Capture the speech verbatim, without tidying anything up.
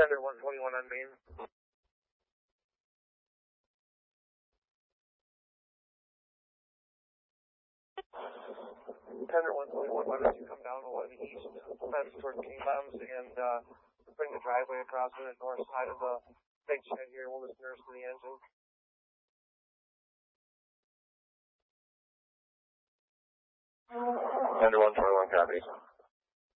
Tender one twenty-one on main. Tender one twenty-one, why don't you come down eleven east, fence towards King Bombs, and uh, bring the driveway across to the north side of the big shed here. We'll just nurse to the engine. Tender one twenty-one, copy.